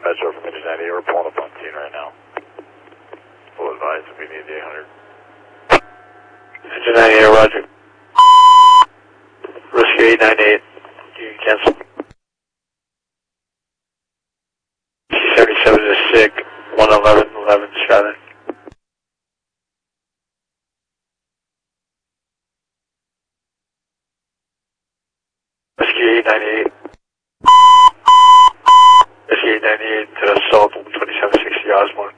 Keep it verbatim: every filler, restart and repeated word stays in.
Metro from Engine ninety-eight, we're pulling up on scene right now. Full advise if we need the eight hundred. Engine ninety-eight, roger. Rescue eight ninety-eight, you can cancel. C seventy-seven is SIG, one eleven eleven Stratton. Rescue eight ninety-eight. Rescue eight ninety-eight to Assault twenty-seven sixty Osborne.